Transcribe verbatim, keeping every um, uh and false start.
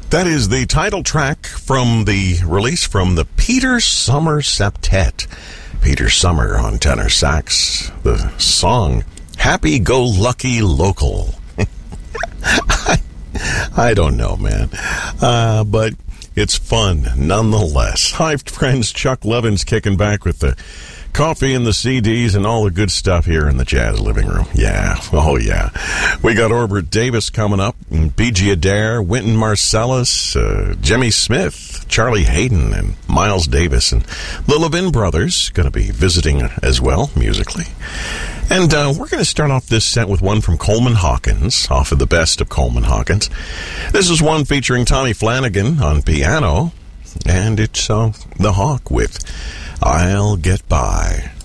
That is the title track from the release from the Peter Summer Septet. Peter Summer on tenor sax. The song, Happy Go Lucky Local. I, I don't know, man. Uh, but it's fun nonetheless. Hi, friends. Chuck Levin's kicking back with the coffee and the C Ds and all the good stuff here in the Jazz Living Room. Yeah. Oh, yeah. We got Orbert Davis coming up, and B G Adair, Wynton Marsalis, uh, Jimmy Smith, Charlie Hayden, and Miles Davis. And the Levin brothers going to be visiting as well, musically. And uh, we're going to start off this set with one from Coleman Hawkins, off of the best of Coleman Hawkins. This is one featuring Tommy Flanagan on piano, and it's uh, The Hawk with I'll Get By.